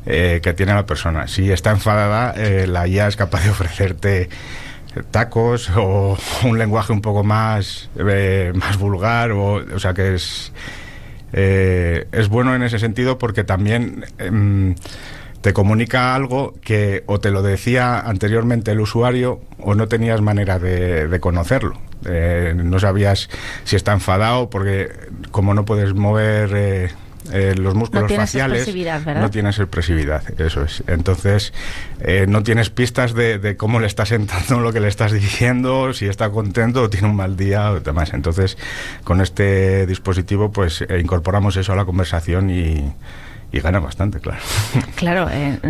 que tiene la persona. Si está enfadada, la IA es capaz de ofrecerte tacos o un lenguaje un poco más vulgar, o sea que es bueno en ese sentido, porque también te comunica algo que o te lo decía anteriormente el usuario o no tenías manera de conocerlo. No sabías si está enfadado, porque como no puedes mover los músculos faciales, no tienes expresividad, eso es. Entonces no tienes pistas de cómo le estás sentando lo que le estás diciendo, si está contento o tiene un mal día o demás. Entonces con este dispositivo pues incorporamos eso a la conversación y gana bastante, claro. Claro,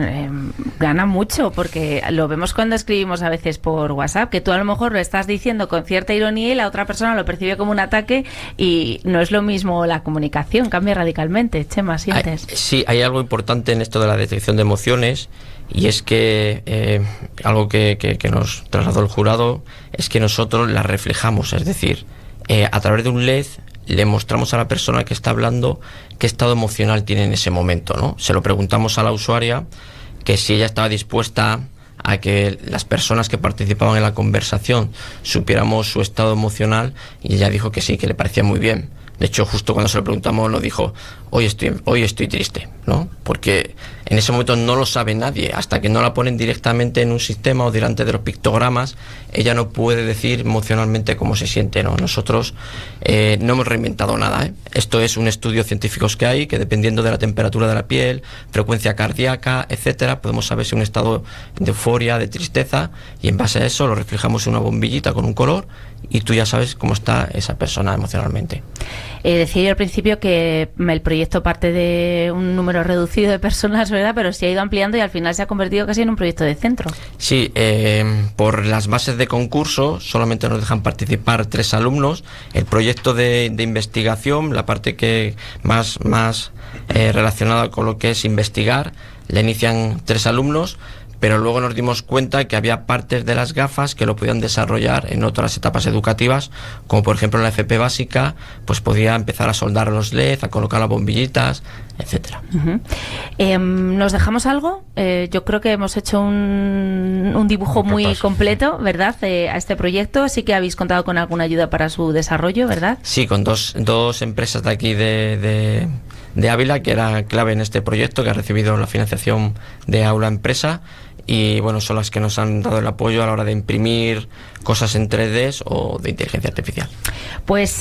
gana mucho, porque lo vemos cuando escribimos a veces por WhatsApp, que tú a lo mejor lo estás diciendo con cierta ironía y la otra persona lo percibe como un ataque, y no es lo mismo la comunicación, cambia radicalmente. Chema, ¿sientes? Sí, hay algo importante en esto de la detección de emociones, y es que algo que nos trasladó el jurado es que nosotros las reflejamos, es decir, a través de un LED le mostramos a la persona que está hablando qué estado emocional tiene en ese momento, ¿no? Se lo preguntamos a la usuaria, que si ella estaba dispuesta a que las personas que participaban en la conversación supiéramos su estado emocional, y ella dijo que sí, que le parecía muy bien. De hecho, justo cuando se lo preguntamos nos dijo, hoy estoy triste, ¿no? Porque en ese momento no lo sabe nadie, hasta que no la ponen directamente en un sistema o delante de los pictogramas, ella no puede decir emocionalmente cómo se siente, ¿no? Nosotros no hemos reinventado nada, ¿eh? Esto es un estudio científico que hay, que dependiendo de la temperatura de la piel, frecuencia cardíaca, etcétera, podemos saber si un estado de euforia, de tristeza, y en base a eso lo reflejamos en una bombillita con un color, y tú ya sabes cómo está esa persona emocionalmente. Decía yo al principio que el proyecto parte de un número reducido de personas, ¿verdad? Pero se ha ido ampliando y al final se ha convertido casi en un proyecto de centro. Sí, por las bases de concurso solamente nos dejan participar 3 alumnos. El proyecto de investigación, la parte que más relacionada con lo que es investigar, la inician 3 alumnos, pero luego nos dimos cuenta que había partes de las gafas que lo podían desarrollar en otras etapas educativas, como por ejemplo en la FP básica, pues podía empezar a soldar los LED, a colocar las bombillitas, etcétera. ¿Nos dejamos algo? Yo creo que hemos hecho un dibujo muy completo, ¿verdad? A este proyecto. Sí que habéis contado con alguna ayuda para su desarrollo, ¿verdad? Sí, con dos empresas de aquí de Ávila, que era clave en este proyecto, que ha recibido la financiación de Aula Empresa, y bueno, son las que nos han dado el apoyo a la hora de imprimir cosas en 3D o de inteligencia artificial. Pues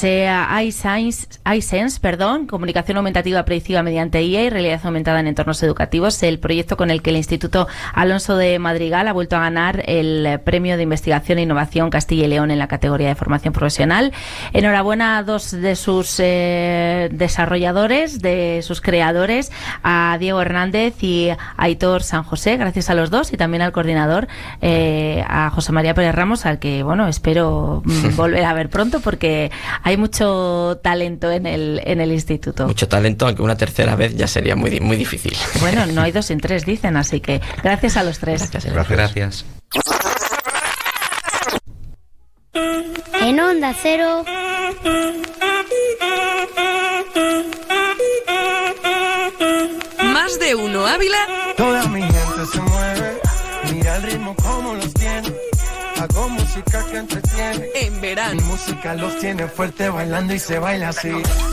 iSense, comunicación aumentativa predictiva mediante IA y realidad aumentada en entornos educativos, el proyecto con el que el Instituto Alonso de Madrigal ha vuelto a ganar el Premio de Investigación e Innovación Castilla y León en la categoría de formación profesional. Enhorabuena a 2 de sus desarrolladores, de sus creadores, a Diego Hernández y a Aitor San José, gracias a los dos, y también al coordinador, a José María Pérez Ramos, al que espero volver a ver pronto, porque hay mucho talento en el instituto. Mucho talento, aunque una tercera vez ya sería muy difícil. Bueno, no hay 2 sin 3, dicen, así que gracias a los 3. Gracias. En Onda Cero. Más de uno Ávila. Toda mi gente se mueve, mira el ritmo como los tiene. Hago música que entretiene. En verano. Mi música los tiene fuerte bailando y se baila así.